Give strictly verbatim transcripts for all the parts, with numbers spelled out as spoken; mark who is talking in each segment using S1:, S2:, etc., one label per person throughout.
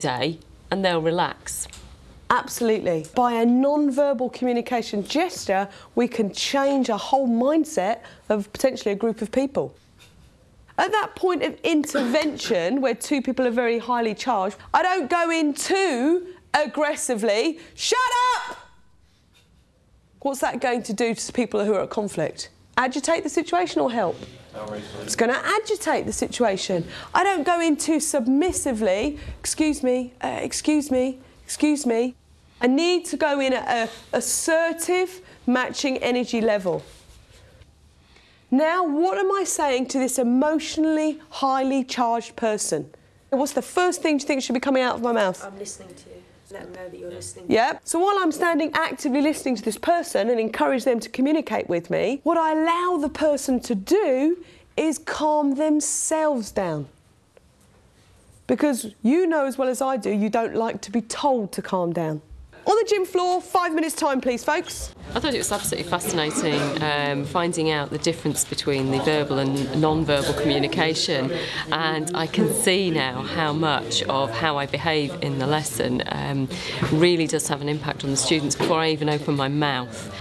S1: day and they'll relax.
S2: Absolutely. By a non-verbal communication gesture, we can change a whole mindset of potentially a group of people. At that point of intervention, where two people are very highly charged, I don't go in too aggressively. Shut up! What's that going to do to people who are at conflict? Agitate the situation or help? It's going to agitate the situation. I don't go in too submissively. Excuse me, uh, excuse me, excuse me. I need to go in at an assertive, matching energy level. Now, what am I saying to this emotionally highly charged person? What's the first thing you think should be coming out of my mouth?
S3: I'm listening to you. Let them know that you're listening.
S2: Yeah. So while I'm standing actively listening to this person and encourage them to communicate with me, what I allow the person to do is calm themselves down. Because you know as well as I do, you don't like to be told to calm down. On the gym floor, five minutes time, please, folks.
S1: I thought it was absolutely fascinating um, finding out the difference between the verbal and non-verbal communication, and I can see now how much of how I behave in the lesson um, really does have an impact on the students before I even open my mouth.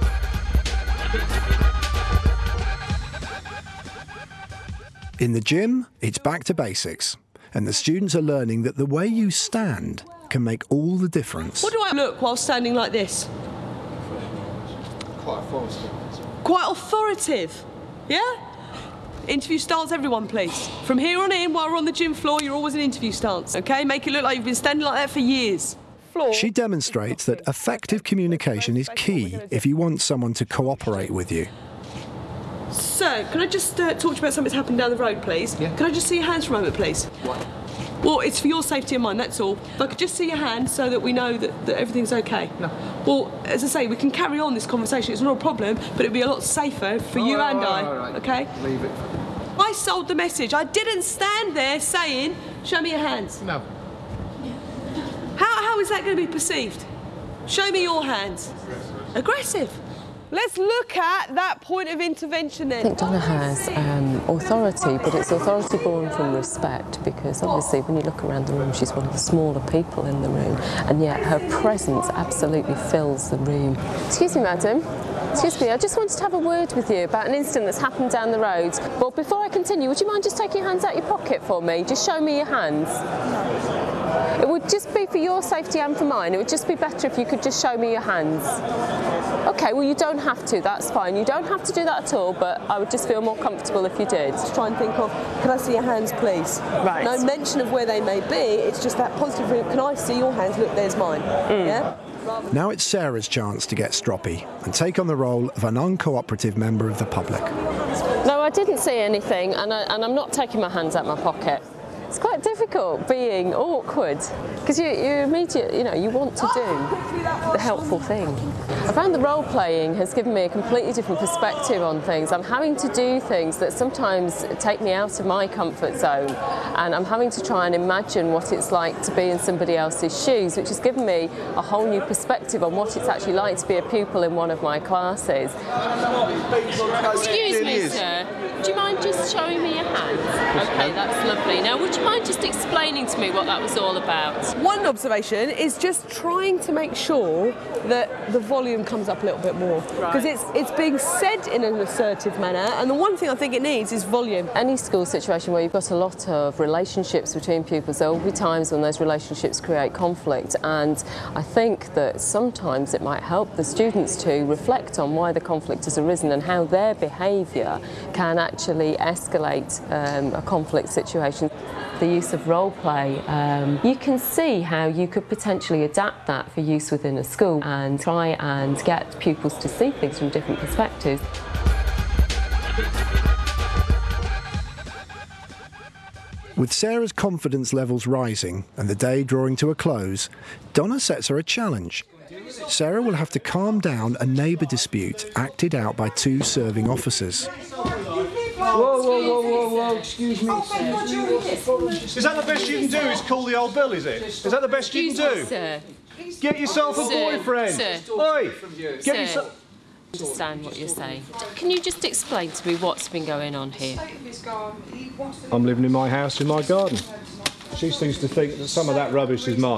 S4: In the gym, it's back to basics, and the students are learning that the way you stand can make all the difference.
S2: What do I look while standing like this?
S5: Quite authoritative.
S2: Quite authoritative, yeah? Interview stance, everyone, please. From here on in, while we're on the gym floor, you're always in interview stance, OK? Make it look like you've been standing like that for years. Floor.
S4: She demonstrates that effective communication is key if you want someone to cooperate with you.
S2: So, can I just uh, talk to you about something that's happened down the road, please?
S5: Yeah.
S2: Can I just see your hands for a moment, please?
S5: What?
S2: Well, it's for your safety and mine, that's all. If I could just see your hands so that we know that, that everything's OK.
S5: No.
S2: Well, as I say, we can carry on this conversation. It's not a problem, but it'd be a lot safer for
S5: Oh,
S2: you
S5: right,
S2: and
S5: right,
S2: I,
S5: right, right.
S2: OK?
S5: Leave it.
S2: I sold the message. I didn't stand there saying, show me your hands.
S5: No.
S2: How, how is that going to be perceived? Show me your hands. Aggressive. Let's look at that point of intervention then.
S6: I think Donna has um, authority, but it's authority born from respect, because obviously when you look around the room, she's one of the smaller people in the room, and yet her presence absolutely fills the room. Excuse me, madam. Excuse me, I just wanted to have a word with you about an incident that's happened down the road. But before I continue, would you mind just taking your hands out your pocket for me? Just show me your hands. It would just be for your safety and for mine. It would just be better if you could just show me your hands. OK, well, you don't have to, that's fine. You don't have to do that at all, but I would just feel more comfortable if you did.
S2: Let's try and think of, can I see your hands, please?
S6: Right.
S2: No mention of where they may be, it's just that positive, can I see your hands? Look, there's mine. Mm. Yeah?
S4: Now it's Sarah's chance to get stroppy and take on the role of an uncooperative member of the public.
S6: No, I didn't see anything, and, I, and I'm not taking my hands out my pocket. It's quite difficult being awkward, because you, you immediately, you know, you want to do the helpful thing. I found the role playing has given me a completely different perspective on things. I'm having to do things that sometimes take me out of my comfort zone, and I'm having to try and imagine what it's like to be in somebody else's shoes, which has given me a whole new perspective on what it's actually like to be a pupil in one of my classes.
S1: Excuse me, sir. Do you mind just showing me your hands? OK, that's lovely. Now, would you mind just explaining to me what that was all about?
S2: One observation is just trying to make sure that the volume comes up a little bit more, because
S1: Right.
S2: it's it's being said in an assertive manner, and the one thing I think it needs is volume.
S6: Any school situation where you've got a lot of relationships between pupils, there will be times when those relationships create conflict, and I think that sometimes it might help the students to reflect on why the conflict has arisen and how their behaviour can actually escalate um, a conflict situation. The use of role play, um, you can see how you could potentially adapt that for use within a school and try and get pupils to see things from different perspectives.
S4: With Sarah's confidence levels rising and the day drawing to a close, Donna sets her a challenge. Sarah will have to calm down a neighbour dispute acted out by two serving officers.
S5: Whoa, whoa, whoa, whoa, whoa, excuse me. Is that the best you can do, is call the old bill, is it? Is that the best you can do?
S1: Sir.
S5: Get yourself a
S1: Sir,
S5: boyfriend.
S1: sir.
S5: Oi, get
S1: Sir.
S5: yourself...
S1: I understand what you're saying. Can you just explain to me what's been going on here?
S5: I'm living in my house in my garden. She seems to think that some of that rubbish is mine.